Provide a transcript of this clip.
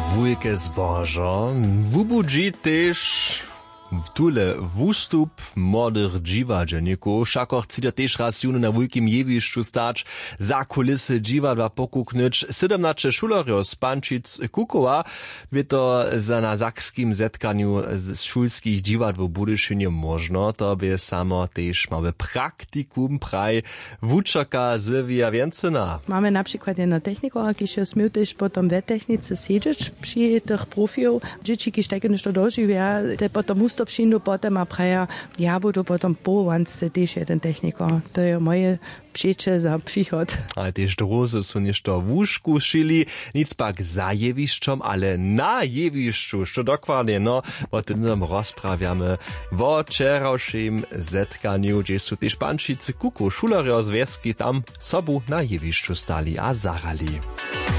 Wujke zbożo wubudzi też tule wustup młodych dziwadźeników. Šako chce też raz juny na wujkim jewiszczu stać, za kulisy dziwadła pokuknyć. 17 šulerjo z Pančic Kukowa by to za na zakskim zetkaniu z szulskich dziwadł w Budyšinie można. To by samo też małe praktikum praj wuczaka Sylwia Więcyna. Mamy na przykład jedno techniku, kiedy smiał też potem w technice siedzieć przy tych profio. Dzieci, kiedy takie ništo doživia, te potom to przyjdą potem, a praja, ja budu potem połowance też jeden techniker. To jest moje przyjście za przychod. A też drozy są ništo w łóżku szyli, nic pak za jewiszczom, ale na jewiszczu, co dokładnie, no, o tym rozprawiamy o wczorajszym zetkaniu, gdzie są też Pančice Kuku, šulerjo z Wieski tam sobu na jewiszczu stali a zarali.